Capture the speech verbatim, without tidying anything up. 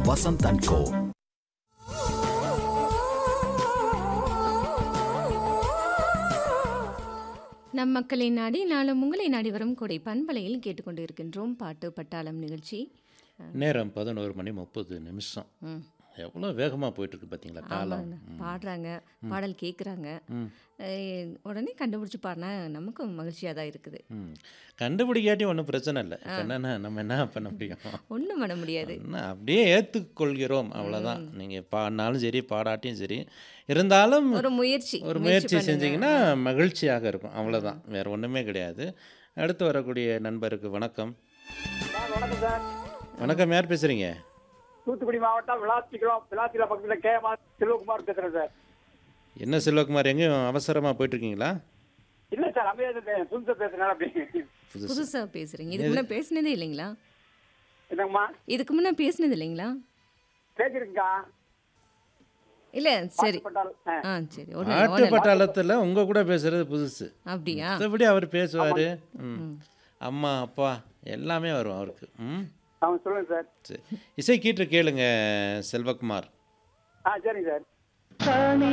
Vasanth and கோ. நம் மக்களை நாடி நாளும் உங்களை நாடி வரும் கொடை பண்பலையில் கேட்டுக்கொண்டு இருக்கின்றோம் பாட்டு பட்டாளம் நிகழ்ச்சி. நேரம் பதினோரு மணி முப்பது நிமிஷம். ம் எவ்வளோ வேகமாக போயிட்டுருக்கு பார்த்தீங்களா காலம். ஆமாங்க. பாடுறாங்க, பாடல் கேட்குறாங்க. ம் உடனே கண்டுபிடிச்சி பாடினா நமக்கும் மகிழ்ச்சியாக தான் இருக்குது. ம் கண்டுபிடிக்காட்டி ஒன்றும் பிரச்சனை இல்லை. இப்போ என்னென்னா நம்ம என்ன பண்ண முடியும்? ஒன்றும் பண்ண முடியாது. என்ன அப்படியே ஏற்றுக்கொள்கிறோம், அவ்வளோதான். நீங்கள் பாடினாலும் சரி பாடாட்டியும் சரி, இருந்தாலும் ஒரு முயற்சி ஒரு முயற்சி செஞ்சிங்கன்னா மகிழ்ச்சியாக இருக்கும், அவ்வளோதான். வேறு ஒன்றுமே கிடையாது. அடுத்து வரக்கூடிய நண்பருக்கு வணக்கம். வணக்கம் சார். வணக்கம், யார் பேசுகிறீங்க? தூத்துக்குடி மாவட்டம் விளாத்திக்குளம் விளாத்தில பக்கத்தில் கே மா செல்வகுமார் பேசுகிறேன் சார். என்ன செல்வகுமார், எங்கேயும் அவசரமாக போயிட்டுருக்கீங்களா? இல்லை சார், அமைதியாக புதுசாக பேசுகிறேன். அப்படி புதுசு புதுசாக பேசுகிறீங்க. இதுக்கு முன்னே பேசினதே இல்லைங்களா? என்னங்கம்மா இதுக்கு முன்னே பேசினது இல்லைங்களா? பேசிருக்கா? இல்லை சரி. பட்டால் ஆ சரி. ஒன்று ஆட்டு பட்டாளத்தில் உங்கள் கூட பேசுகிறது புதுசு. அப்படியா? மற்றபடி அவர் பேசுவார். ம் அம்மா அப்பா எல்லாமே வரும் அவருக்கு. ம் அவன் சொல்லுங்கள் சார். சரி, இசை கீற்று கேளுங்க செல்வகுமார். ஆ சரிங்க சார்.